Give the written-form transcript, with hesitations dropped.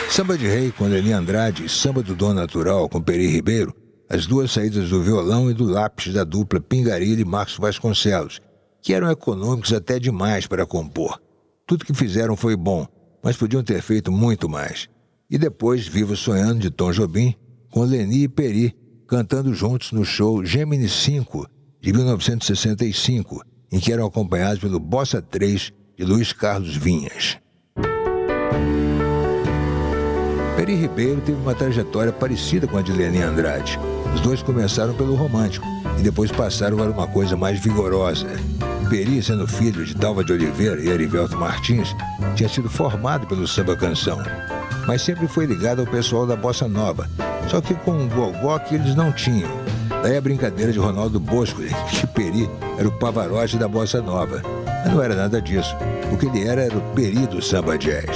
Samba de Rei com Leni Andrade e Samba do Dom Natural com Peri Ribeiro, as duas saídas do violão e do lápis da dupla Pingarello e Marcos Vasconcelos, que eram econômicos até demais para compor. Tudo que fizeram foi bom, mas podiam ter feito muito mais. E depois Vivo Sonhando de Tom Jobim, com Leni e Peri, cantando juntos no show Gemini 5, de 1965, em que eram acompanhados pelo Bossa 3 de Luiz Carlos Vinhas. Peri Ribeiro teve uma trajetória parecida com a de Leni Andrade. Os dois começaram pelo romântico e depois passaram para uma coisa mais vigorosa. Peri, sendo filho de Dalva de Oliveira e Erivelto Martins, tinha sido formado pelo samba-canção, mas sempre foi ligado ao pessoal da Bossa Nova, só que com um gogó que eles não tinham. Daí a brincadeira de Ronaldo Bosco, que Peri era o Pavarotti da Bossa Nova. Mas não era nada disso. O que ele era o Peri do samba jazz.